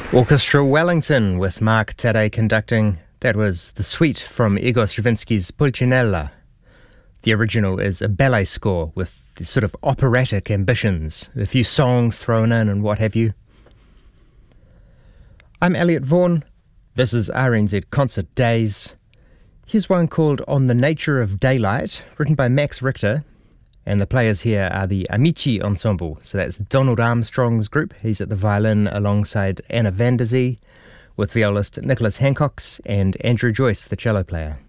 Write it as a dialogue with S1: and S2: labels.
S1: Orchestra Wellington with Mark Tadei conducting. That was the suite from Igor Stravinsky's Pulcinella. The original is a ballet score with sort of operatic ambitions, a few songs thrown in and what have you. I'm Elliot Vaughan. This is RNZ Concert Days. Here's one called On the Nature of Daylight, written by Max Richter. And the players here are the Amici Ensemble. So that's Donald Armstrong's group. He's at the violin alongside Anna van der Zee, with violist Nicholas Hancox and Andrew Joyce, the cello player.